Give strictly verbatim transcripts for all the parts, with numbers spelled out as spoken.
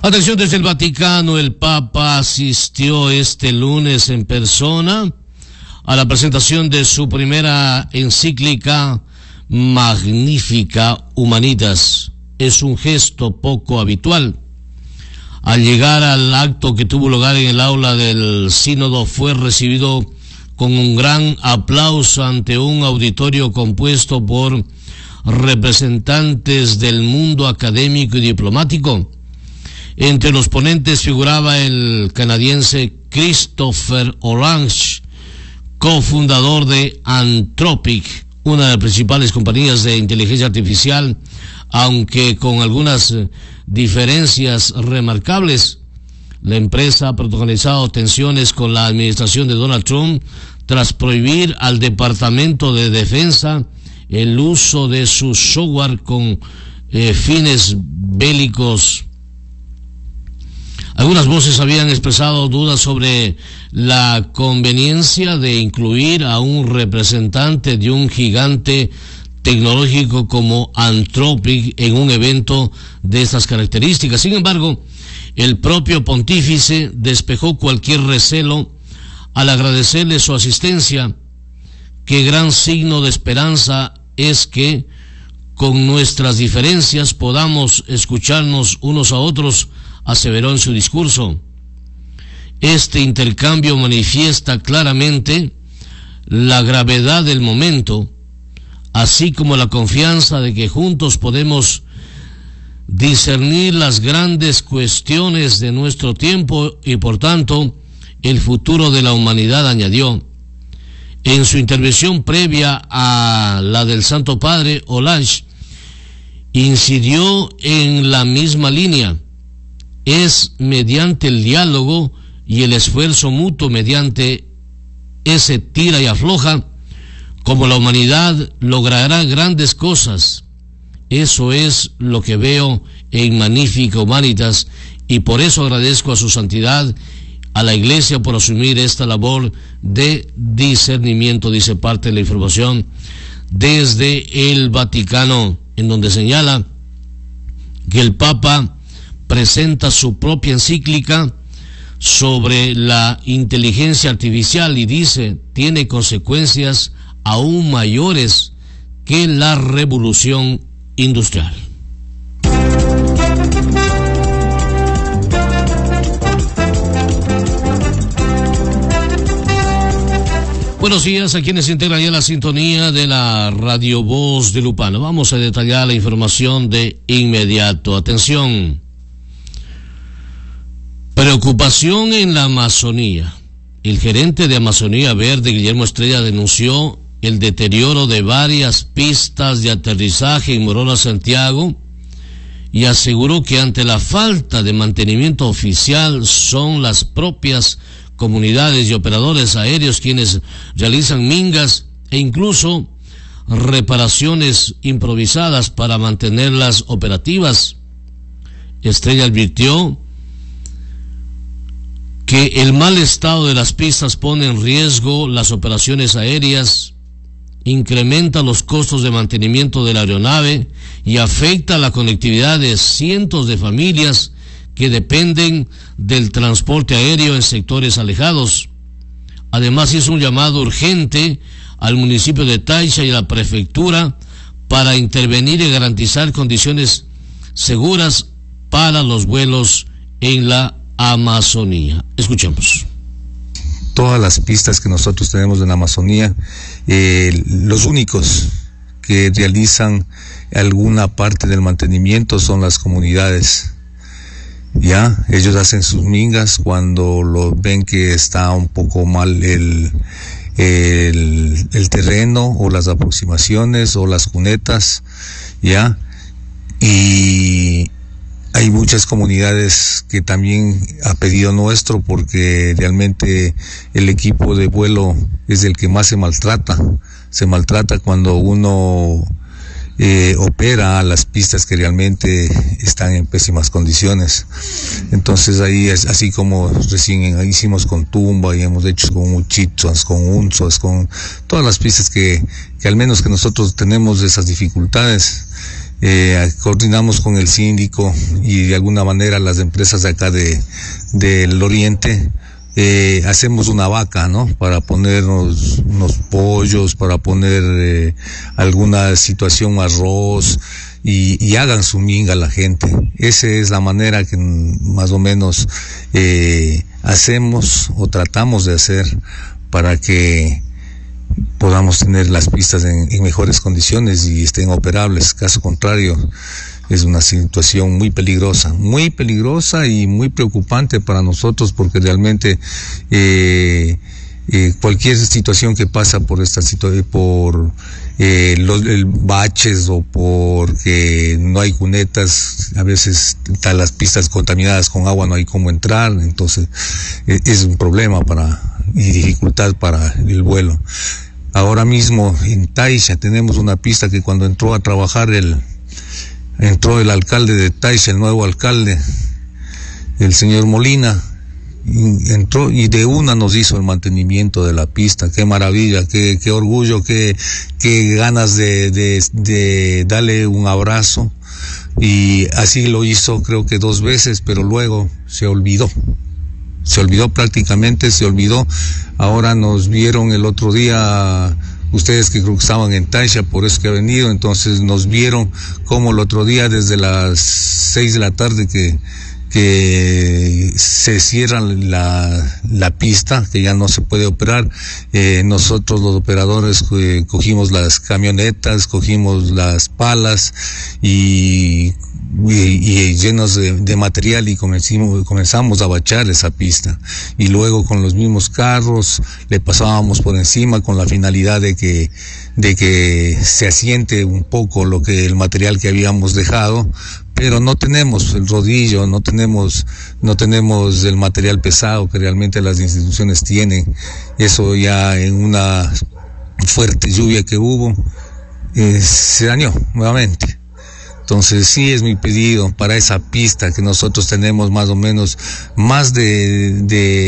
Atención, desde el Vaticano, el Papa asistió este lunes en persona a la presentación de su primera encíclica Magnificat Humanitas. Es un gesto poco habitual. Al llegar al acto que tuvo lugar en el aula del sínodo, fue recibido con un gran aplauso ante un auditorio compuesto por representantes del mundo académico y diplomático. Entre los ponentes figuraba el canadiense Christopher Orange, cofundador de Anthropic, una de las principales compañías de inteligencia artificial, aunque con algunas diferencias remarcables. La empresa ha protagonizado tensiones con la administración de Donald Trump tras prohibir al Departamento de Defensa el uso de su software con eh, fines bélicos. Algunas voces habían expresado dudas sobre la conveniencia de incluir a un representante de un gigante tecnológico como Anthropic en un evento de estas características. Sin embargo, el propio pontífice despejó cualquier recelo al agradecerle su asistencia. Qué gran signo de esperanza es que, con nuestras diferencias, podamos escucharnos unos a otros, aseveró en su discurso. Este intercambio manifiesta claramente la gravedad del momento, así como la confianza de que juntos podemos discernir las grandes cuestiones de nuestro tiempo y, por tanto, el futuro de la humanidad, añadió. En su intervención previa a la del Santo Padre, Olange incidió en la misma línea. Es mediante el diálogo y el esfuerzo mutuo, mediante ese tira y afloja, como la humanidad logrará grandes cosas. Eso es lo que veo en Magnificat Humanitas, y por eso agradezco a su santidad, a la Iglesia, por asumir esta labor de discernimiento, dice parte de la información desde el Vaticano, en donde señala que el Papa presenta su propia encíclica sobre la inteligencia artificial y dice, tiene consecuencias aún mayores que la revolución industrial. Buenos días a quienes integran ya la sintonía de la Radio Voz de Lupano. Vamos a detallar la información de inmediato. Atención. Preocupación en la Amazonía. El gerente de Amazonía Verde, Guillermo Estrella, denunció el deterioro de varias pistas de aterrizaje en Morona, Santiago, y aseguró que ante la falta de mantenimiento oficial son las propias comunidades y operadores aéreos quienes realizan mingas e incluso reparaciones improvisadas para mantenerlas operativas. Estrella advirtió que el mal estado de las pistas pone en riesgo las operaciones aéreas, incrementa los costos de mantenimiento de la aeronave y afecta la conectividad de cientos de familias que dependen del transporte aéreo en sectores alejados. Además, hizo un llamado urgente al municipio de Taixa y a la prefectura para intervenir y garantizar condiciones seguras para los vuelos en la Amazonía. Escuchemos. Todas las pistas que nosotros tenemos en la Amazonía, eh, los únicos que realizan alguna parte del mantenimiento son las comunidades. Ya, ellos hacen sus mingas cuando lo ven que está un poco mal el, el, el terreno o las aproximaciones o las cunetas, ya, y hay muchas comunidades que también a pedido nuestro, porque realmente el equipo de vuelo es el que más se maltrata, se maltrata cuando uno Eh, opera las pistas que realmente están en pésimas condiciones. Entonces ahí es así como recién hicimos con Tumba y hemos hecho con Uchitzas, con Unzas, con todas las pistas que, que al menos que nosotros tenemos esas dificultades. eh, coordinamos con el síndico y de alguna manera las empresas de acá de del Oriente. Eh, hacemos una vaca, ¿no? Para ponernos unos pollos, para poner eh, alguna situación, arroz, y, y hagan su minga la gente. Esa es la manera que más o menos eh, hacemos o tratamos de hacer para que podamos tener las pistas en, en mejores condiciones y estén operables. Caso contrario, es una situación muy peligrosa, muy peligrosa y muy preocupante para nosotros, porque realmente eh, eh, cualquier situación que pasa por esta situación, por eh, los el baches o porque no hay cunetas, a veces están las pistas contaminadas con agua, no hay cómo entrar, entonces eh, es un problema para y dificultad para el vuelo. Ahora mismo en Taisha tenemos una pista que cuando entró a trabajar el entró el alcalde de Taisha, el nuevo alcalde, el señor Molina, entró y de una nos hizo el mantenimiento de la pista. Qué maravilla, qué, qué orgullo, qué, qué ganas de, de, de darle un abrazo. Y así lo hizo creo que dos veces, pero luego se olvidó. Se olvidó prácticamente, se olvidó. Ahora nos vieron el otro día, ustedes que creo que estaban en Taisha, por eso que ha venido, entonces nos vieron como el otro día desde las seis de la tarde que, que se cierra la, la pista, que ya no se puede operar. Eh, nosotros los operadores eh, cogimos las camionetas, cogimos las palas y Y, y llenos de, de material y comenzamos, comenzamos a bachar esa pista, y luego con los mismos carros le pasábamos por encima con la finalidad de que de que se asiente un poco lo que el material que habíamos dejado, pero no tenemos el rodillo, no tenemos no tenemos el material pesado que realmente las instituciones tienen. Eso ya en una fuerte lluvia que hubo eh, se dañó nuevamente. Entonces sí es mi pedido para esa pista, que nosotros tenemos más o menos más de,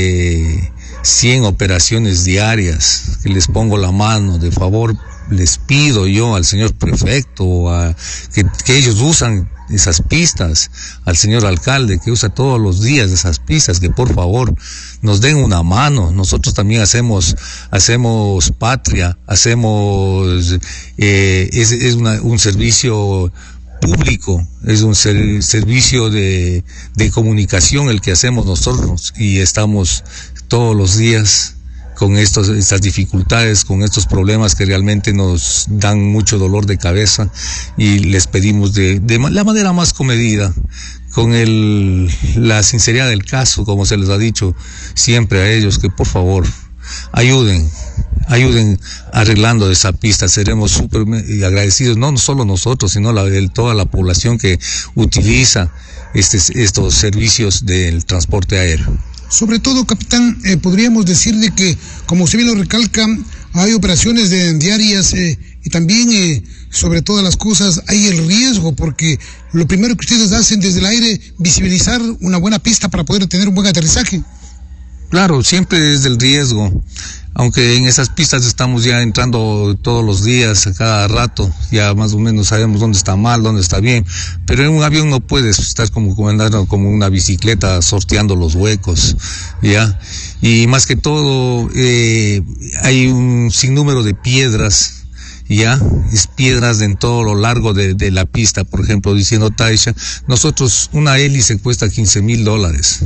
de cien operaciones diarias, que les pongo la mano, de favor les pido yo al señor prefecto, a, que, que ellos usan esas pistas, al señor alcalde que usa todos los días esas pistas, que por favor nos den una mano. Nosotros también hacemos hacemos patria, hacemos eh, es, es una, un servicio público, es un ser, servicio de, de comunicación el que hacemos nosotros, y estamos todos los días con estos, estas dificultades, con estos problemas que realmente nos dan mucho dolor de cabeza, y les pedimos de, de la manera más comedida, con el, la sinceridad del caso, como se les ha dicho siempre a ellos, que por favor ayuden, ayuden arreglando esa pista. Seremos súper agradecidos, no solo nosotros, sino la, el, toda la población que utiliza este, estos servicios del transporte aéreo. Sobre todo, capitán, eh, podríamos decirle que, como usted bien lo recalca, hay operaciones de, diarias eh, y también, eh, sobre todas las cosas, hay el riesgo, porque lo primero que ustedes hacen desde el aire, visibilizar una buena pista para poder tener un buen aterrizaje. Claro, siempre es del riesgo, aunque en esas pistas estamos ya entrando todos los días, a cada rato, ya más o menos sabemos dónde está mal, dónde está bien, pero en un avión no puedes estar como comandando como una bicicleta sorteando los huecos, ya, y más que todo eh, hay un sinnúmero de piedras, ya, es piedras en todo lo largo de, de la pista. Por ejemplo, diciendo Taisha, nosotros una hélice cuesta quince mil dólares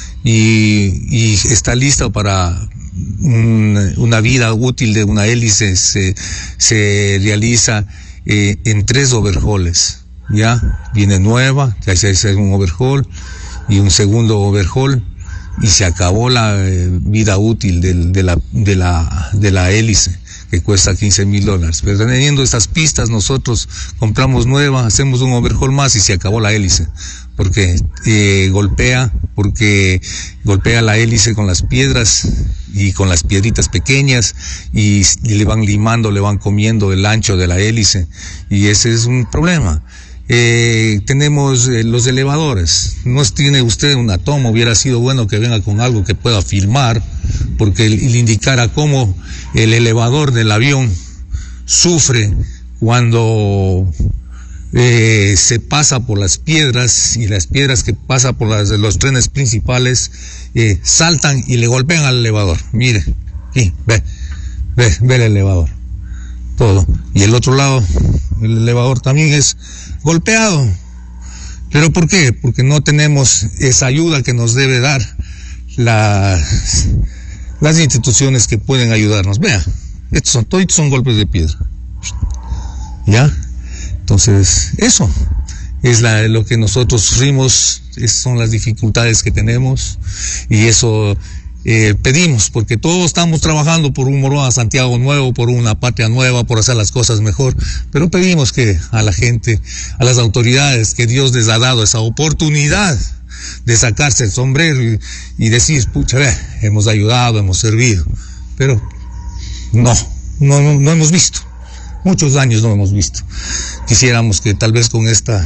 y, y está lista para un, una vida útil de una hélice, se, se realiza eh, en tres overhauls, ya, viene nueva, ya se hace un overhaul y un segundo overhaul, y se acabó la eh, vida útil de, de la, de la, de la hélice, que cuesta quince mil dólares. Pero teniendo estas pistas, nosotros compramos nueva, hacemos un overhaul más y se acabó la hélice, porque eh, golpea, porque golpea la hélice con las piedras y con las piedritas pequeñas, y, y le van limando, le van comiendo el ancho de la hélice, y ese es un problema. Eh, tenemos eh, los elevadores. No tiene usted una toma, hubiera sido bueno que venga con algo que pueda filmar, porque le indicara cómo el elevador del avión sufre cuando eh, se pasa por las piedras y las piedras que pasan por las, los trenes principales eh, saltan y le golpean al elevador. Mire, aquí, ve, ve, ve el elevador, todo. Y el otro lado, el elevador también es golpeado. ¿Pero por qué? Porque no tenemos esa ayuda que nos debe dar las, las instituciones que pueden ayudarnos. Vea, estos son, todos son golpes de piedra. ¿Ya? Entonces, eso es la, lo que nosotros sufrimos, esas son las dificultades que tenemos, y eso eh, pedimos, porque todos estamos trabajando por un Moroa Santiago nuevo, por una patria nueva, por hacer las cosas mejor, pero pedimos que a la gente, a las autoridades, que Dios les ha dado esa oportunidad de sacarse el sombrero y, y decir, pucha, ve, hemos ayudado, hemos servido, pero no, no, no, no hemos visto. Muchos años no hemos visto. Quisiéramos que tal vez con esta,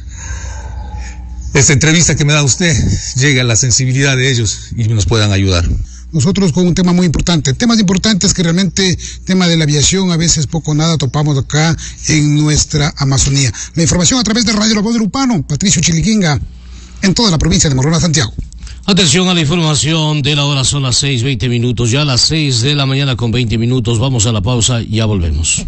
esta entrevista que me da usted llegue a la sensibilidad de ellos y nos puedan ayudar. Nosotros con un tema muy importante, temas importantes que realmente, tema de la aviación, a veces poco o nada topamos acá en nuestra Amazonía. La información a través de Radio La Voz del Upano, Patricio Chiliquinga, en toda la provincia de Morona, Santiago. Atención a la información de la hora, son las seis, veinte minutos, ya a las seis de la mañana con veinte minutos, vamos a la pausa y ya volvemos.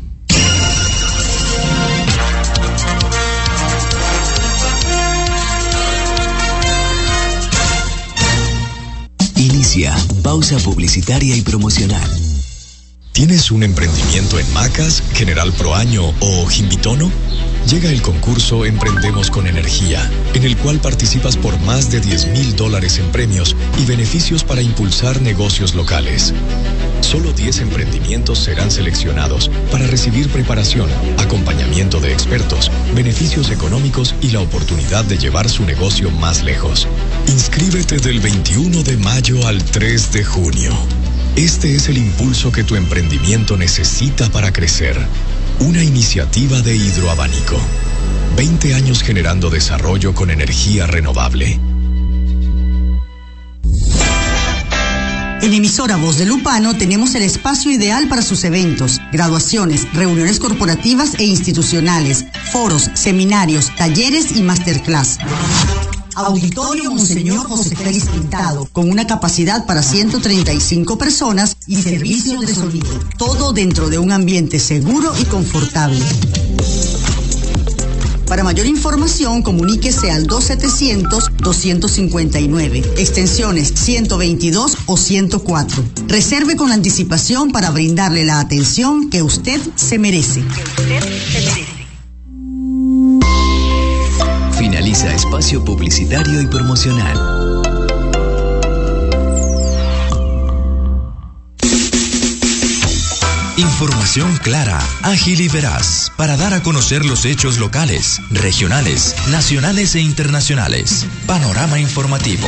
Inicia pausa publicitaria y promocional. ¿Tienes un emprendimiento en Macas, General Proaño o Jimbitono? Llega el concurso Emprendemos con Energía, en el cual participas por más de diez mil dólares en premios y beneficios para impulsar negocios locales. Solo diez emprendimientos serán seleccionados para recibir preparación, acompañamiento de expertos, beneficios económicos y la oportunidad de llevar su negocio más lejos. Inscríbete del veintiuno de mayo al tres de junio. Este es el impulso que tu emprendimiento necesita para crecer. Una iniciativa de Hidroabanico. veinte años generando desarrollo con energía renovable. En Emisora Voz del Upano tenemos el espacio ideal para sus eventos, graduaciones, reuniones corporativas e institucionales, foros, seminarios, talleres y masterclass. Auditorio Monseñor José Félix Pintado, con una capacidad para ciento treinta y cinco personas y servicios de sonido. Todo dentro de un ambiente seguro y confortable. Para mayor información, comuníquese al dos setecientos, doscientos cincuenta y nueve, extensiones ciento veintidós o ciento cuatro. Reserve con anticipación para brindarle la atención que usted se merece. Que usted se merece. Finaliza espacio publicitario y promocional. Información clara, ágil y veraz para dar a conocer los hechos locales, regionales, nacionales e internacionales. Panorama informativo.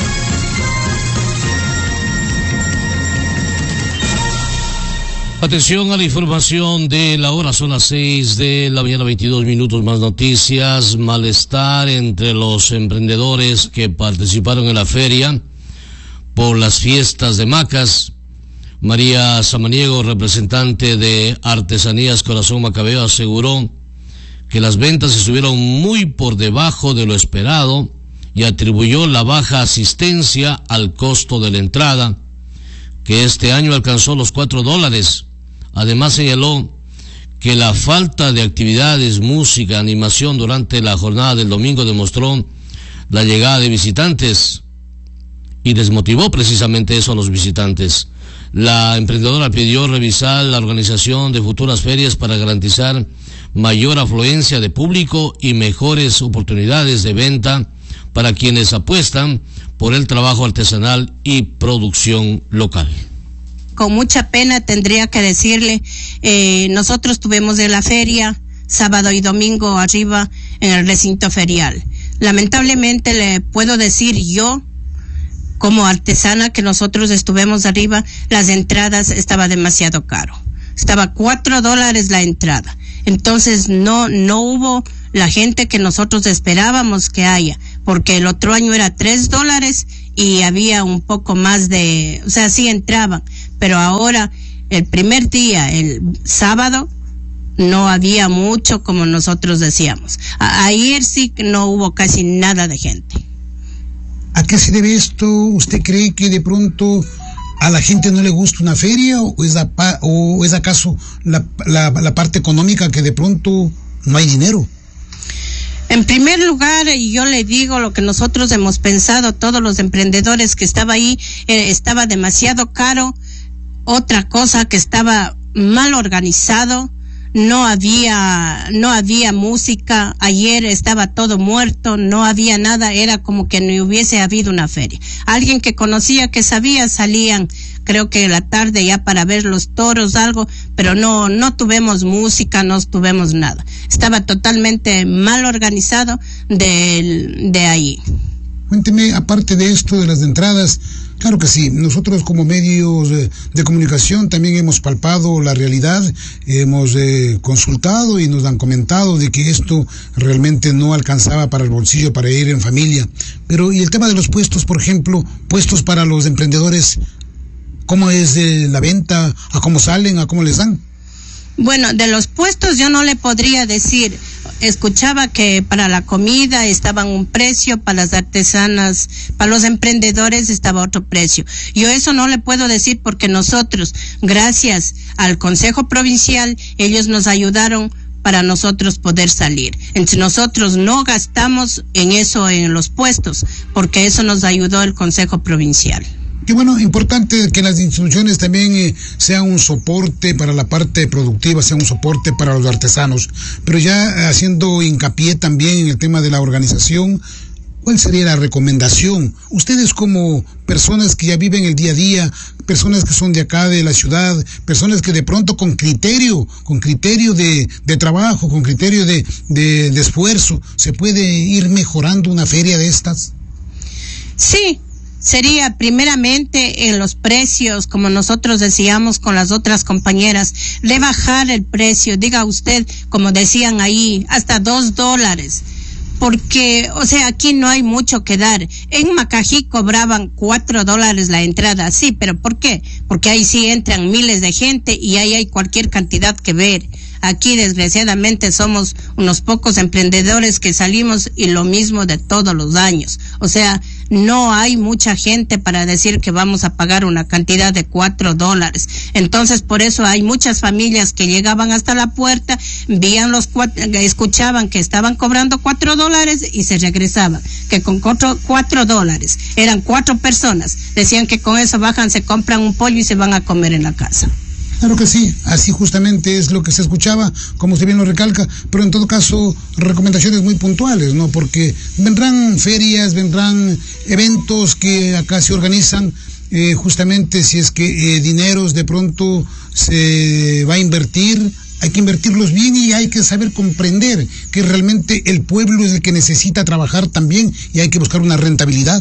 Atención a la información de la hora, son las seis de la mañana, veintidós minutos, más noticias. Malestar entre los emprendedores que participaron en la feria por las fiestas de Macas. María Samaniego, representante de Artesanías Corazón Macabeo, aseguró que las ventas estuvieron muy por debajo de lo esperado y atribuyó la baja asistencia al costo de la entrada, que este año alcanzó los cuatro dólares. Además señaló que la falta de actividades, música, animación durante la jornada del domingo demostró la llegada de visitantes y desmotivó precisamente eso a los visitantes. La emprendedora pidió revisar la organización de futuras ferias para garantizar mayor afluencia de público y mejores oportunidades de venta para quienes apuestan por el trabajo artesanal y producción local. Con mucha pena tendría que decirle, eh, nosotros tuvimos de la feria sábado y domingo arriba en el recinto ferial. Lamentablemente le puedo decir yo, como artesana, que nosotros estuvimos arriba, las entradas estaba demasiado caro. Estaba cuatro dólares la entrada. Entonces no, no hubo la gente que nosotros esperábamos que haya, porque el otro año era tres dólares y había un poco más de, o sea, sí entraban, pero ahora el primer día, el sábado, no había mucho como nosotros decíamos. A- ayer sí que no hubo casi nada de gente. ¿A qué se debe esto? ¿Usted cree que de pronto a la gente no le gusta una feria o es, pa- o es acaso la, la, la parte económica que de pronto no hay dinero? En primer lugar, yo le digo lo que nosotros hemos pensado, todos los emprendedores que estaba ahí, eh, estaba demasiado caro. Otra cosa que estaba mal organizado, no había, no había música, ayer estaba todo muerto, no había nada, era como que no hubiese habido una feria. Alguien que conocía, que sabía, salían, creo que en la tarde ya para ver los toros, algo, pero no, no tuvimos música, no tuvimos nada. Estaba totalmente mal organizado de, de ahí. Cuénteme, aparte de esto de las entradas, claro que sí, nosotros como medios eh, de comunicación también hemos palpado la realidad, hemos eh, consultado y nos han comentado de que esto realmente no alcanzaba para el bolsillo, para ir en familia. Pero, y el tema de los puestos, por ejemplo, puestos para los emprendedores, ¿cómo es eh, la venta? ¿A cómo salen? ¿A cómo les dan? Bueno, de los puestos yo no le podría decir. Escuchaba que para la comida estaban un precio, para las artesanas, para los emprendedores estaba otro precio. Yo eso no le puedo decir porque nosotros, gracias al Consejo Provincial, ellos nos ayudaron para nosotros poder salir. Entonces nosotros no gastamos en eso, en los puestos, porque eso nos ayudó el Consejo Provincial. Qué bueno, importante que las instituciones también eh, sean un soporte para la parte productiva, sean un soporte para los artesanos, pero ya haciendo hincapié también en el tema de la organización, ¿cuál sería la recomendación? Ustedes como personas que ya viven el día a día, personas que son de acá, de la ciudad, personas que de pronto con criterio, con criterio de, de trabajo, con criterio de, de, de esfuerzo, ¿se puede ir mejorando una feria de estas? Sí. Sería primeramente en los precios, como nosotros decíamos con las otras compañeras, rebajar el precio, diga usted, como decían ahí, hasta dos dólares. Porque, o sea, aquí no hay mucho que dar. En Macají cobraban cuatro dólares la entrada, sí, pero ¿por qué? Porque ahí sí entran miles de gente y ahí hay cualquier cantidad que ver. Aquí, desgraciadamente, somos unos pocos emprendedores que salimos y lo mismo de todos los años. O sea, no hay mucha gente para decir que vamos a pagar una cantidad de cuatro dólares. Entonces, por eso hay muchas familias que llegaban hasta la puerta, veían los cuatro, escuchaban que estaban cobrando cuatro dólares y se regresaban. Que con cuatro, cuatro dólares eran cuatro personas. Decían que con eso bajan, se compran un pollo y se van a comer en la casa. Claro que sí, así justamente es lo que se escuchaba, como usted bien lo recalca, pero en todo caso, recomendaciones muy puntuales, ¿no? Porque vendrán ferias, vendrán eventos que acá se organizan, eh, justamente si es que eh, dineros de pronto se va a invertir, hay que invertirlos bien y hay que saber comprender que realmente el pueblo es el que necesita trabajar también y hay que buscar una rentabilidad.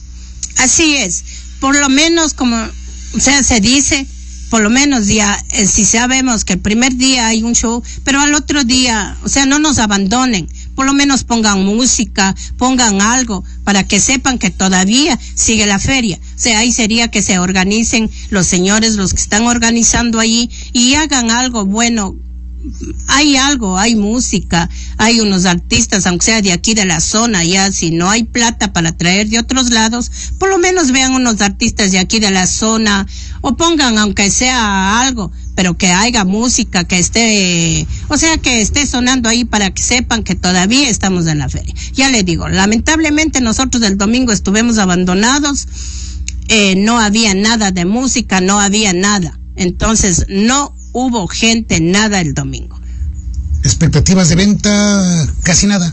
Así es, por lo menos como, o sea, se dice, por lo menos ya, eh, si sabemos que el primer día hay un show, pero al otro día, o sea, no nos abandonen, por lo menos pongan música, pongan algo, para que sepan que todavía sigue la feria. O sea, ahí sería que se organicen los señores, los que están organizando ahí, y hagan algo bueno. Hay algo, hay música, hay unos artistas, aunque sea de aquí de la zona, ya si no hay plata para traer de otros lados, por lo menos vean unos artistas de aquí de la zona, o pongan aunque sea algo, pero que haya música, que esté, o sea, que esté sonando ahí para que sepan que todavía estamos en la feria. Ya le digo, lamentablemente nosotros el domingo estuvimos abandonados, eh, no había nada de música, no había nada, entonces no hubo gente, nada el domingo. ¿Expectativas de venta? Casi nada.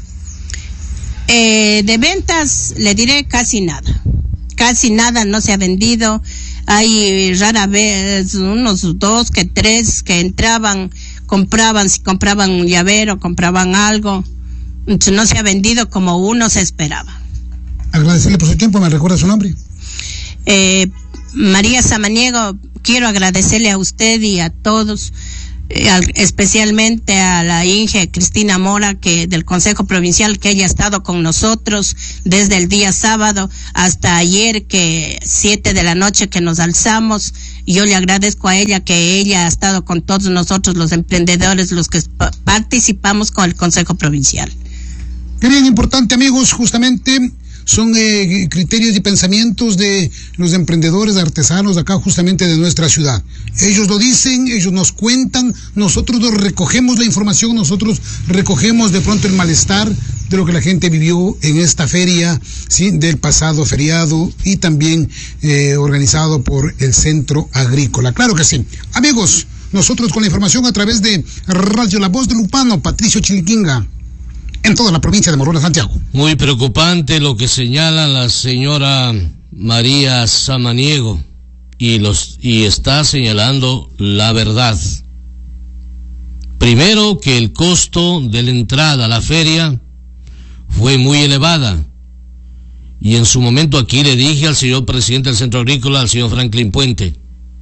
Eh, de ventas, le diré casi nada. Casi nada no se ha vendido. Hay rara vez unos dos que tres que entraban, compraban, si compraban un llavero, compraban algo. Entonces no se ha vendido como uno se esperaba. Agradecerle por su tiempo, ¿me recuerda su nombre? Eh, María Samaniego, quiero agradecerle a usted y a todos. eh, al, especialmente a la Inge Cristina Mora, que del Consejo Provincial, que ella ha estado con nosotros desde el día sábado hasta ayer, que siete de la noche que nos alzamos. Yo le agradezco a ella que ella ha estado con todos nosotros los emprendedores, los que participamos con el Consejo Provincial. Qué bien importante, amigos, justamente son eh, criterios y pensamientos de los emprendedores, artesanos acá justamente de nuestra ciudad. Ellos lo dicen, ellos nos cuentan, nosotros nos recogemos la información, nosotros recogemos de pronto el malestar de lo que la gente vivió en esta feria, sí, del pasado feriado y también eh, organizado por el Centro Agrícola. Claro que sí. Amigos, nosotros con la información a través de Radio La Voz de Lupano, Patricio Chiliquinga, en toda la provincia de Morona, Santiago. Muy preocupante lo que señala la señora María Samaniego y los y está señalando la verdad. Primero, que el costo de la entrada a la feria fue muy elevada. Y en su momento aquí le dije al señor presidente del Centro Agrícola, al señor Franklin Puente,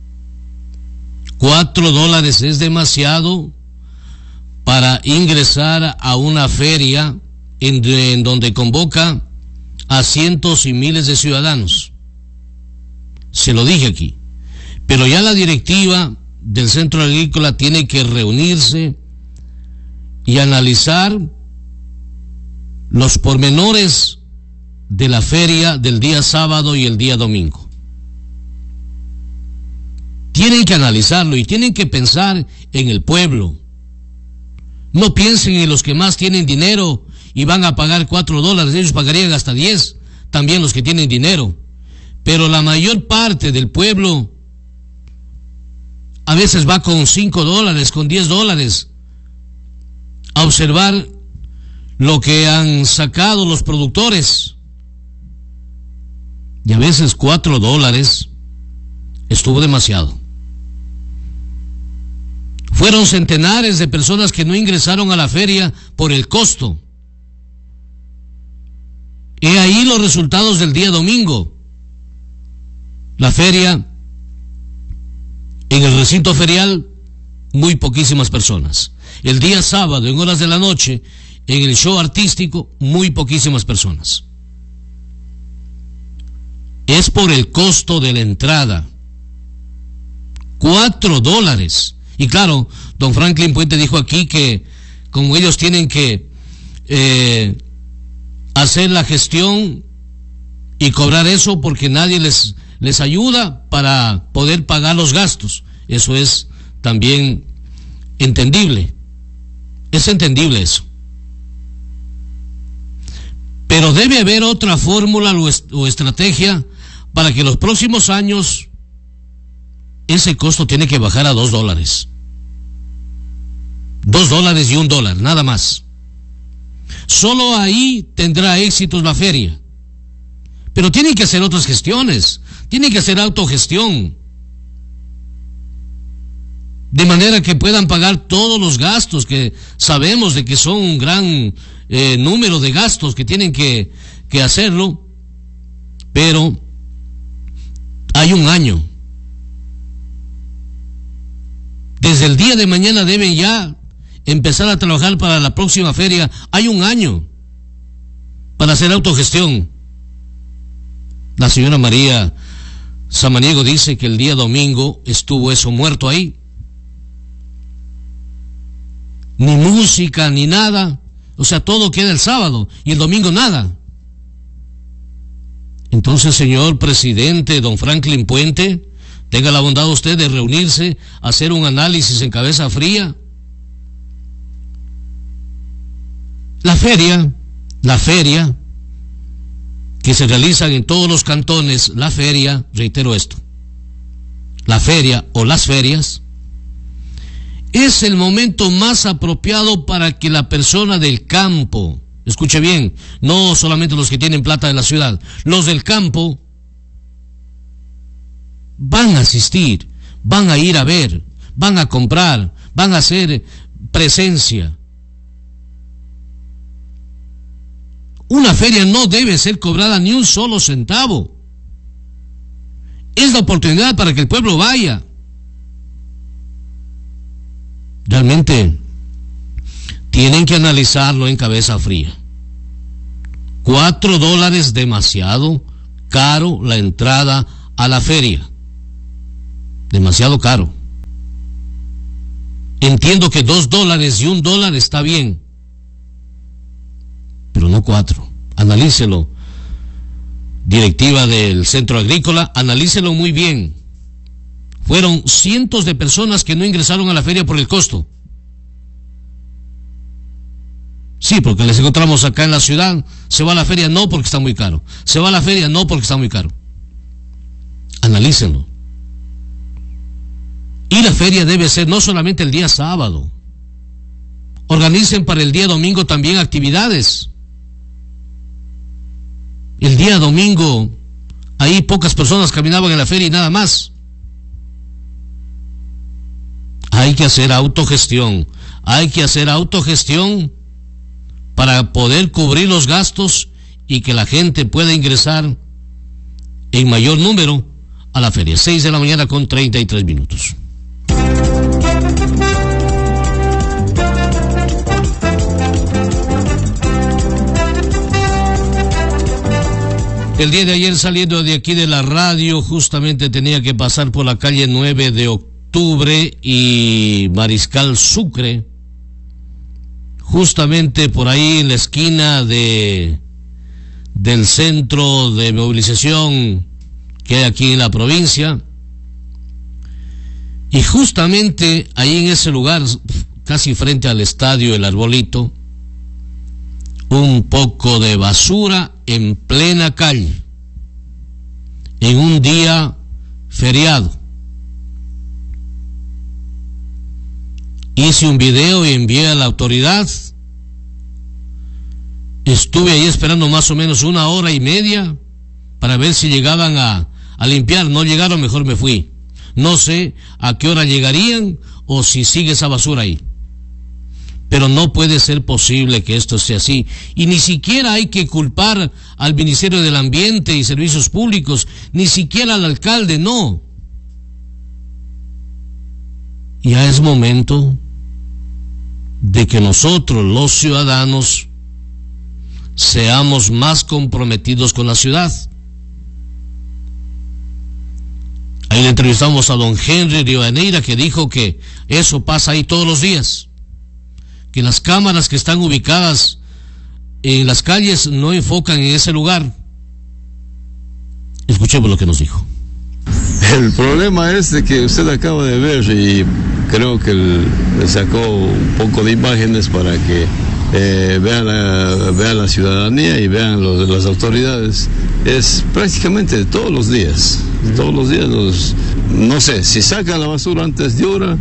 cuatro dólares es demasiado para ingresar a una feria en, en donde convoca a cientos y miles de ciudadanos. Se lo dije aquí. Pero ya la directiva del Centro Agrícola tiene que reunirse y analizar los pormenores de la feria del día sábado y el día domingo. Tienen que analizarlo y tienen que pensar en el pueblo. No piensen en los que más tienen dinero y van a pagar cuatro dólares, ellos pagarían hasta diez, también los que tienen dinero. Pero la mayor parte del pueblo a veces va con cinco dólares, con diez dólares, a observar lo que han sacado los productores. Y a veces cuatro dólares estuvo demasiado. Fueron centenares de personas que no ingresaron a la feria por el costo. He ahí los resultados del día domingo. La feria, en el recinto ferial, muy poquísimas personas. El día sábado, en horas de la noche, en el show artístico, muy poquísimas personas. Es por el costo de la entrada. Cuatro dólares. Y claro, don Franklin Puente dijo aquí que como ellos tienen que eh, hacer la gestión y cobrar eso porque nadie les, les ayuda para poder pagar los gastos. Eso es también entendible. Es entendible eso. Pero debe haber otra fórmula o, est- o estrategia para que los próximos años ese costo tiene que bajar a dos dólares. Dos dólares y un dólar, nada más. Solo ahí tendrá éxitos la feria. Pero tienen que hacer otras gestiones. Tienen que hacer autogestión. De manera que puedan pagar todos los gastos, que sabemos de que son un gran eh, número de gastos que tienen que, que hacerlo. Pero hay un año. Desde el día de mañana deben ya empezar a trabajar para la próxima feria. Hay un año para hacer autogestión. La señora María Samaniego dice que el día domingo estuvo eso muerto ahí. Ni música, ni nada. O sea, todo queda el sábado y el domingo nada. Entonces, señor presidente, don Franklin Puente, tenga la bondad usted de reunirse, hacer un análisis en cabeza fría. La feria, la feria, que se realizan en todos los cantones, la feria, reitero esto, la feria o las ferias, es el momento más apropiado para que la persona del campo, escuche bien, no solamente los que tienen plata de la ciudad, los del campo, van a asistir, van a ir a ver, van a comprar, van a hacer presencia. Una feria no debe ser cobrada ni un solo centavo. Es la oportunidad para que el pueblo vaya. realmente tienen que analizarlo en cabeza fría. Cuatro dólares demasiado caro la entrada a la feria. Demasiado caro. Entiendo que dos dólares y un dólar está bien, pero no cuatro. Analícelo. Directiva del Centro Agrícola, analícelo muy bien. Fueron cientos de personas que no ingresaron a la feria por el costo. Sí, porque les encontramos acá en la ciudad. Se va a la feria no porque está muy caro. Se va a la feria no porque está muy caro. Analícenlo. Y la feria debe ser no solamente el día sábado. Organicen para el día domingo también actividades. El día domingo, ahí pocas personas caminaban en la feria y nada más. Hay que hacer autogestión. Hay que hacer autogestión para poder cubrir los gastos y que la gente pueda ingresar en mayor número a la feria. Seis de la mañana con treinta y tres minutos. El día de ayer, saliendo de aquí de la radio, justamente tenía que pasar por la calle nueve de octubre y Mariscal Sucre, justamente por ahí en la esquina de del centro de movilización que hay aquí en la provincia, y justamente ahí en ese lugar, casi frente al estadio El Arbolito, un poco de basura en plena calle, en un día feriado. Hice un video y envié a la autoridad. Estuve ahí esperando más o menos una hora y media para ver si llegaban a, a limpiar. No llegaron, mejor me fui. No sé a qué hora llegarían o si sigue esa basura ahí. Pero no puede ser posible que esto sea así. Y ni siquiera hay que culpar al Ministerio del Ambiente y Servicios Públicos, ni siquiera al alcalde, no. Ya es momento de que nosotros, los ciudadanos, seamos más comprometidos con la ciudad. Ahí le entrevistamos a don Henry Rivadeneira, que dijo que eso pasa ahí todos los días, que las cámaras que están ubicadas en las calles no enfocan en ese lugar. Escuchemos lo que nos dijo. El problema es de que usted acaba de ver, y creo que le sacó un poco de imágenes para que eh, vean, la, vean la ciudadanía y vean los, las autoridades. Es prácticamente todos los días, todos los días, los, no sé, si sacan la basura antes de hora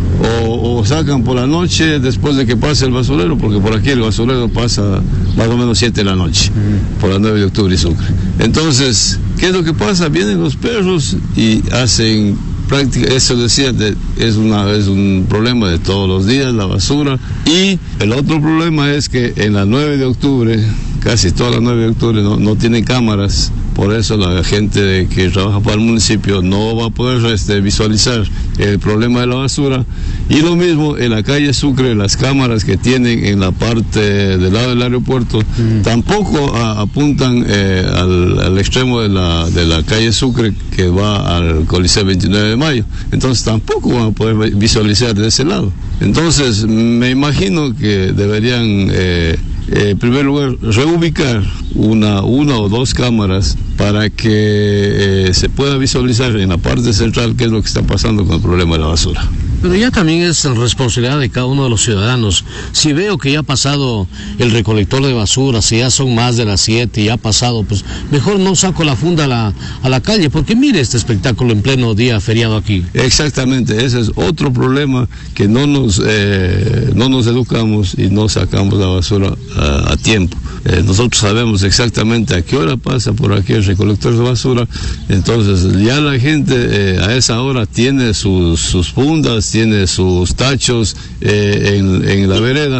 o, o sacan por la noche después de que pase el basurero, porque por aquí el basurero pasa más o menos siete de la noche, por la nueve de octubre y Sucre. Entonces, ¿qué es lo que pasa? Vienen los perros y hacen práctica, eso decía, de, es, una, es un problema de todos los días, la basura. Y el otro problema es que en la nueve de octubre, casi toda la nueve de octubre no, no tienen cámaras. Por eso la gente que trabaja para el municipio no va a poder este, visualizar el problema de la basura. Y lo mismo en la calle Sucre, las cámaras que tienen en la parte del lado del aeropuerto mm. tampoco a, apuntan eh, al, al extremo de la, de la calle Sucre, que va al Coliseo veintinueve de mayo. Entonces tampoco van a poder visualizar de ese lado. Entonces me imagino que deberían eh, eh, en primer lugar reubicar una, una o dos cámaras para que eh, se pueda visualizar en la parte central qué es lo que está pasando con el problema de la basura. Pero ya también es responsabilidad de cada uno de los ciudadanos. Si veo que ya ha pasado el recolector de basura, si ya son más de las siete y ya ha pasado, pues mejor no saco la funda a la, a la calle, porque mire este espectáculo en pleno día feriado aquí. Exactamente, ese es otro problema, que no nos, eh, no nos educamos y no sacamos la basura a, a tiempo. Eh, nosotros sabemos exactamente a qué hora pasa por aquí el recolector de basura, entonces ya la gente eh, a esa hora tiene sus, sus fundas, tiene sus tachos eh, en, en la vereda,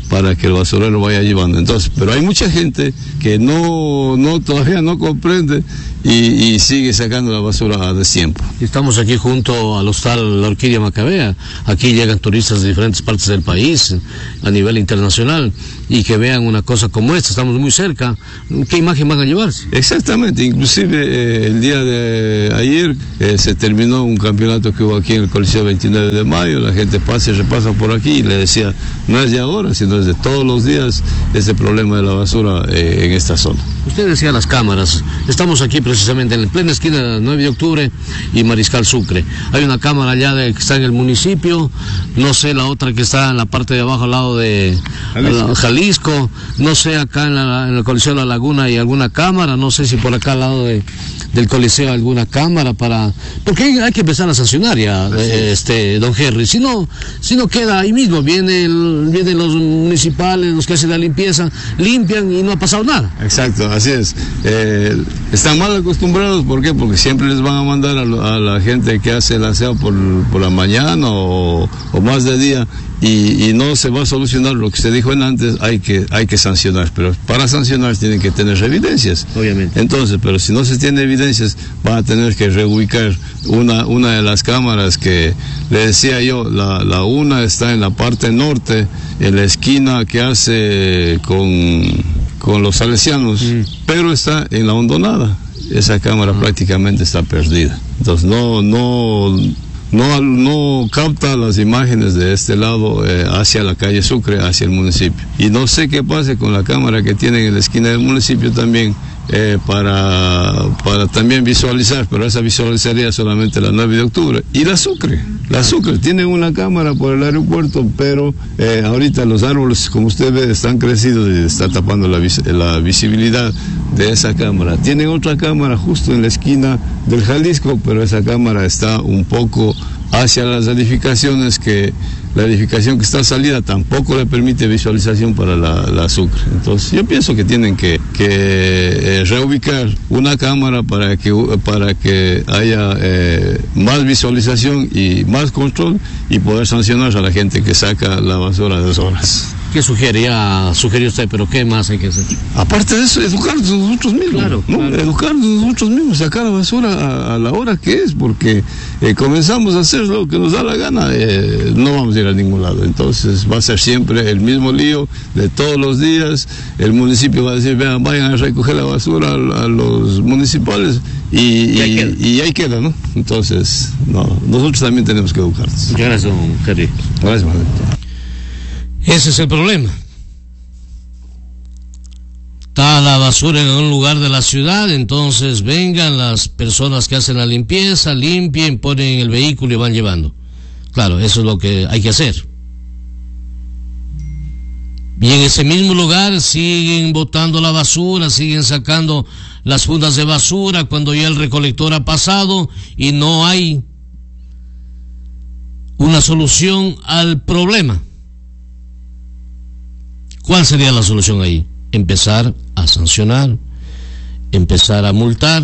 para que el basurero vaya llevando. Entonces, pero hay mucha gente que no, no todavía no comprende y, y sigue sacando la basura a destiempo. Estamos aquí junto al hostal La Orquídea Macabea. Aquí llegan turistas de diferentes partes del país, a nivel internacional, y que vean una cosa como esta. Estamos muy cerca. ¿Qué imagen van a llevarse? Exactamente, inclusive eh, el día de ayer eh, se terminó un campeonato que hubo aquí en el Coliseo veintinueve de mayo. La gente pasa y repasa por aquí y le decía, no es de ahora, sino es de todos los días este problema de la basura eh, en esta zona. Usted decía las cámaras. Estamos aquí precisamente en la plena esquina de nueve de octubre y Mariscal Sucre. Hay una cámara allá de, que está en el municipio, no sé la otra que está en la parte de abajo al lado de Jalisco, Jalisco. No sé acá en, la, en el Coliseo de la Laguna hay alguna cámara, no sé si por acá al lado de, del Coliseo hay alguna cámara para... Porque hay, hay que empezar a sancionar ya, eh, este, don Henry, si no, si no queda ahí mismo, viene el, vienen los municipales, los que hacen la limpieza, limpian y no ha pasado nada. Exacto, así es. Eh, están mal acostumbrados, ¿por qué? Porque siempre les van a mandar a, a la gente que hace el aseo por, por la mañana o, o más de día, y, y no se va a solucionar lo que usted dijo en antes, hay que, hay que sancionar, pero para sancionar tienen que tener evidencias. Obviamente. Entonces, pero si no se tiene evidencias, van a tener que reubicar una, una de las cámaras que le decía yo, la, la una está en la parte norte, en la esquina que hace con, con los salesianos, mm. pero está en la hondonada. Esa cámara mm. prácticamente está perdida. Entonces no, no, no, no capta las imágenes de este lado eh, hacia la calle Sucre, hacia el municipio. Y no sé qué pase con la cámara que tienen en la esquina del municipio también, eh, para, para también visualizar, pero esa visualizaría solamente la nueve de octubre. Y la Sucre, la Sucre tiene una cámara por el aeropuerto, pero eh, ahorita los árboles, como usted ve, están crecidos y está tapando la, vis la visibilidad de esa cámara. Tienen otra cámara justo en la esquina del Jalisco, pero esa cámara está un poco hacia las edificaciones, que la edificación que está salida tampoco le permite visualización para la, la Sucre. Entonces yo pienso que tienen que, que eh, reubicar una cámara para que, para que haya eh, más visualización y más control y poder sancionar a la gente que saca la basura de zonas. ¿Qué sugiere? Ya sugirió usted, pero ¿qué más hay que hacer? Aparte de eso, educarnos nosotros mismos. Claro, ¿no? Claro. Educarnos nosotros mismos, sacar la basura a, a la hora que es, porque eh, comenzamos a hacer lo que nos da la gana, eh, no vamos a ir a ningún lado. Entonces va a ser siempre el mismo lío de todos los días. El municipio va a decir, vean, vayan a recoger la basura a, a los municipales y, y, ahí y, y ahí queda, ¿no? Entonces, no, nosotros también tenemos que educarnos. Muchas gracias, don Jerry. Gracias, madre. Ese es el problema. Está la basura en un lugar de la ciudad, entonces vengan las personas que hacen la limpieza, limpien, ponen el vehículo y van llevando. Claro, eso es lo que hay que hacer. Y en ese mismo lugar siguen botando la basura, siguen sacando las fundas de basura cuando ya el recolector ha pasado y no hay una solución al problema. ¿Cuál sería la solución ahí? Empezar a sancionar, empezar a multar,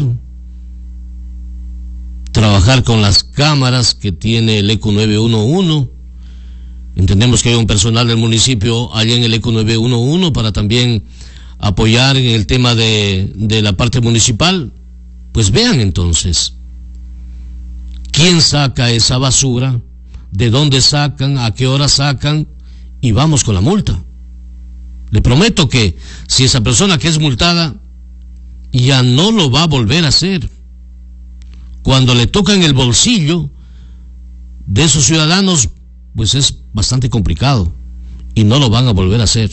trabajar con las cámaras que tiene el E C U nueve uno uno. Entendemos que hay un personal del municipio allá en el E C U nueve uno uno para también apoyar en el tema de, de la parte municipal. Pues vean entonces, ¿quién saca esa basura? ¿De dónde sacan? ¿A qué hora sacan? Y vamos con la multa. Le prometo que si esa persona que es multada ya no lo va a volver a hacer. Cuando le toca en el bolsillo de esos ciudadanos, pues es bastante complicado y no lo van a volver a hacer.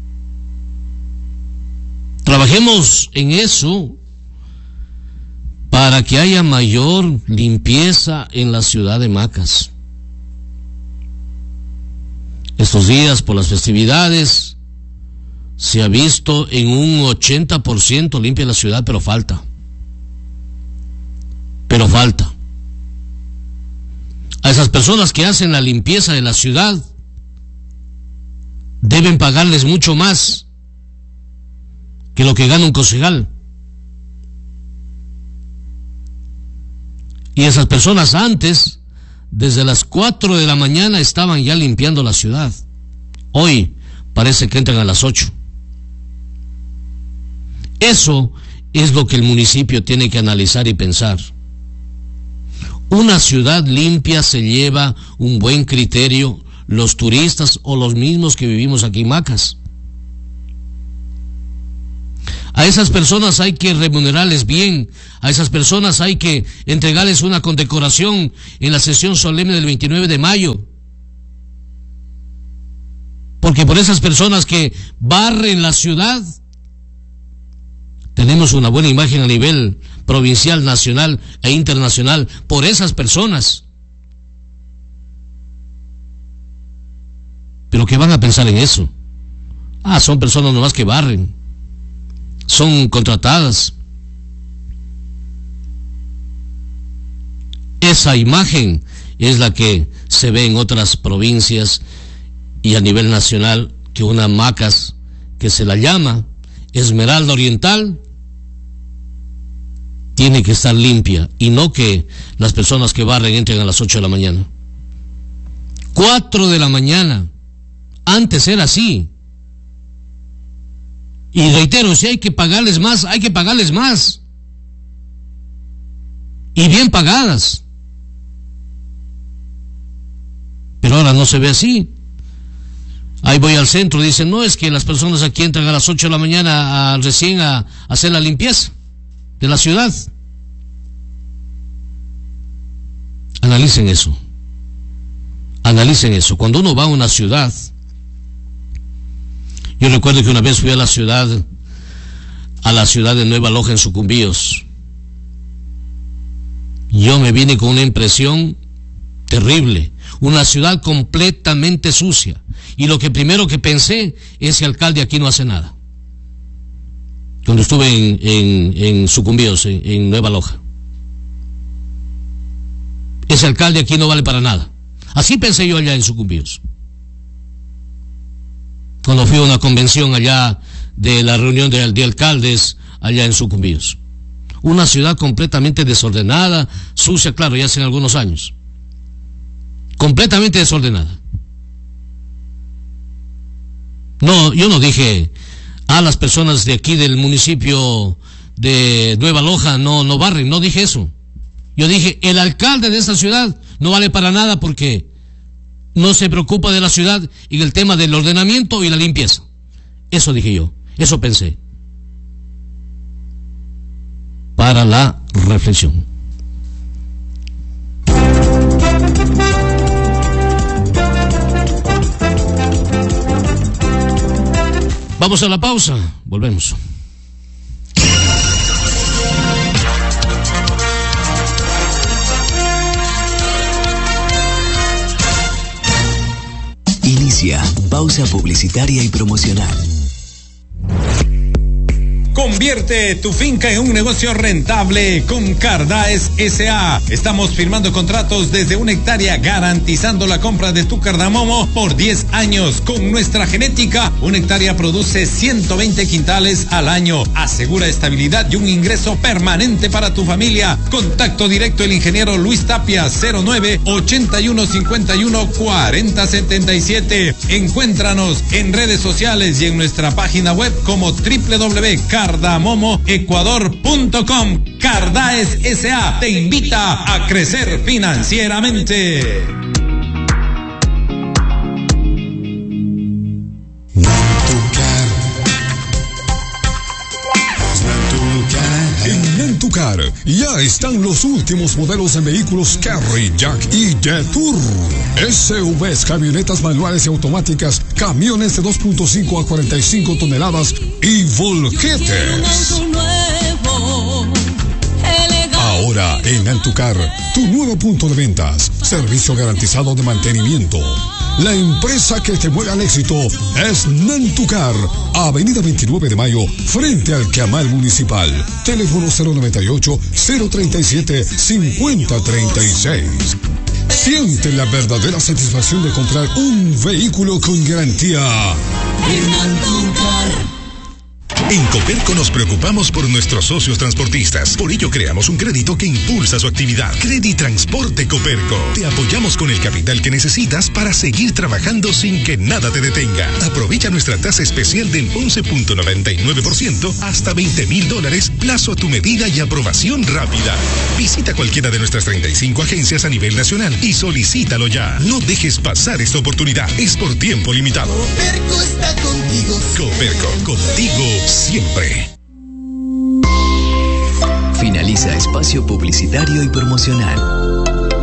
Trabajemos en eso para que haya mayor limpieza en la ciudad de Macas. Estos días, por las festividades, se ha visto en un ochenta por ciento limpia la ciudad, pero falta. Pero falta. A esas personas que hacen la limpieza de la ciudad, deben pagarles mucho más que lo que gana un concejal. Y esas personas antes, desde las cuatro de la mañana, estaban ya limpiando la ciudad. Hoy, parece que entran a las ocho. Eso es lo que el municipio tiene que analizar y pensar. Una ciudad limpia se lleva un buen criterio los turistas o los mismos que vivimos aquí en Macas. A esas personas hay que remunerarles bien, a esas personas hay que entregarles una condecoración en la sesión solemne del veintinueve de mayo. Porque por esas personas que barren la ciudad, tenemos una buena imagen a nivel provincial, nacional e internacional por esas personas. Pero ¿qué van a pensar en eso? Ah, son personas nomás que barren. Son contratadas. Esa imagen es la que se ve en otras provincias y a nivel nacional, que una Macas que se la llama Esmeralda Oriental tiene que estar limpia, y no que las personas que barren entren a las ocho de la mañana. Cuatro de la mañana. Antes era así. Y reitero, si hay que pagarles más, hay que pagarles más. Y bien pagadas. Pero ahora no se ve así. Ahí voy al centro, dicen, no, es que las personas aquí entran a las ocho de la mañana a, recién a, a hacer la limpieza de la ciudad. Analicen eso. Analicen eso. Cuando uno va a una ciudad, yo recuerdo que una vez fui a la ciudad, a la ciudad de Nueva Loja en Sucumbíos. Yo me vine con una impresión terrible. Una ciudad completamente sucia. Y lo que primero que pensé es que el alcalde aquí no hace nada. Cuando estuve en, en, en Sucumbíos, en, en Nueva Loja. Ese alcalde aquí no vale para nada. Así pensé yo allá en Sucumbíos. Cuando fui a una convención allá de la reunión de, de alcaldes allá en Sucumbíos. Una ciudad completamente desordenada, sucia, claro, ya hace algunos años. Completamente desordenada. No, yo no dije, ah, las personas de aquí del municipio de Nueva Loja no, no barren, no dije eso. Yo dije, el alcalde de esa ciudad no vale para nada porque no se preocupa de la ciudad y del tema del ordenamiento y la limpieza. Eso dije yo, eso pensé. Para la reflexión. Vamos a la pausa, volvemos. Inicia pausa publicitaria y promocional. Convierte tu finca en un negocio rentable con Cardaes S A Estamos firmando contratos desde una hectárea, garantizando la compra de tu cardamomo por diez años. Con nuestra genética, una hectárea produce ciento veinte quintales al año. Asegura estabilidad y un ingreso permanente para tu familia. Contacto directo el ingeniero Luis Tapia, cero nueve, ochenta y uno, cincuenta y uno, cuarenta, setenta y siete. Encuéntranos en redes sociales y en nuestra página web como doble u doble u doble u punto cardamomo ecuador punto com. Cardaes S A te invita a crecer financieramente. En Nantucar ya están los últimos modelos en vehículos Carry, Jack y Jetour. S U Vs, camionetas manuales y automáticas, camiones de dos punto cinco a cuarenta y cinco toneladas y volquetes. Ahora en Nantucar, tu nuevo punto de ventas, servicio garantizado de mantenimiento. La empresa que te mueve al éxito es Nantucar, Avenida veintinueve de Mayo, frente al Camal Municipal. Teléfono cero noventa y ocho, cero treinta y siete, cincuenta treinta y seis. Siente la verdadera satisfacción de comprar un vehículo con garantía en Nantucar. En Coperco nos preocupamos por nuestros socios transportistas. Por ello creamos un crédito que impulsa su actividad. Creditransporte Coperco. Te apoyamos con el capital que necesitas para seguir trabajando sin que nada te detenga. Aprovecha nuestra tasa especial del once punto noventa y nueve por ciento hasta veinte mil dólares, plazo a tu medida y aprobación rápida. Visita cualquiera de nuestras treinta y cinco agencias a nivel nacional y solicítalo ya. No dejes pasar esta oportunidad. Es por tiempo limitado. Coperco está contigo. Coperco, contigo siempre. Finaliza espacio publicitario y promocional.